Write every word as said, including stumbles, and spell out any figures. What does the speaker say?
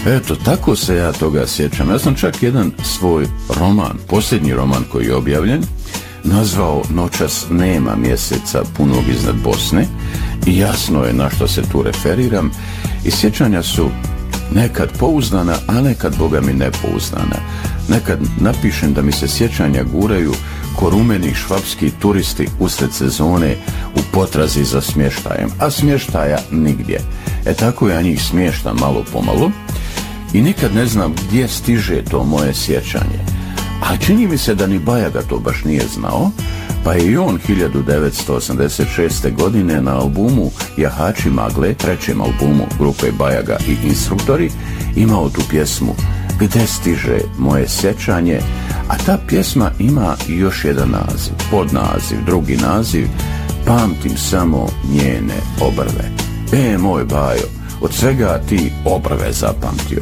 Eto, tako se ja toga sjećam. Ja sam čak jedan svoj roman, posljednji roman koji je objavljen, nazvao Noćas nema mjeseca punog iznad Bosne, i jasno je na što se tu referiram, i sjećanja su nekad pouzdana, a nekad, boga mi, nepouzdana. Nekad napišem da mi se sjećanja guraju ko rumeni švapski turisti usred sezone u potrazi za smještajem, a smještaja nigdje. E tako ja njih smještam malo pomalo i nikad ne znam gdje stiže to moje sjećanje. A čini mi se da ni Bajaga to baš nije znao, pa je i on hiljadu devetsto osamdeset šeste. godine na albumu Jahači magle, trećem albumu grupe Bajaga i Instruktori, imao tu pjesmu Gde stiže moje sjećanje, a ta pjesma ima i još jedan naziv, podnaziv, drugi naziv, Pamtim samo njene obrve. E, moj Bajo, od svega ti obrve zapamtio.